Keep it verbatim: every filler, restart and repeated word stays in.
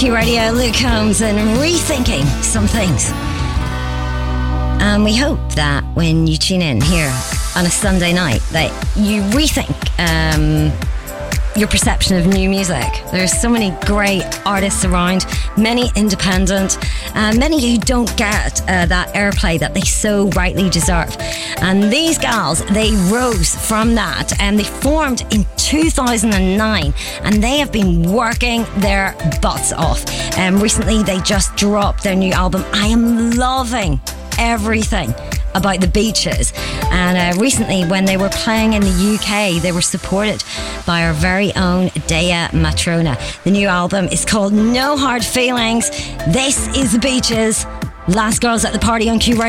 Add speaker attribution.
Speaker 1: Q Radio, Luke Combs, and rethinking some things. And we hope that when you tune in here on a Sunday night, that you rethink um, your perception of new music. There's so many great artists around, many independent, uh, many who don't get uh, that airplay that they so rightly deserve. And these gals, they rose from that and they formed in two thousand nine, and they have been working their butts off. And um, recently they just dropped their new album. I am loving everything about the Beaches. And uh, recently when they were playing in the U K, they were supported by our very own Dea Matrona. The new album is called No Hard Feelings. This is the Beaches. Last Girls at the Party on Q Radio.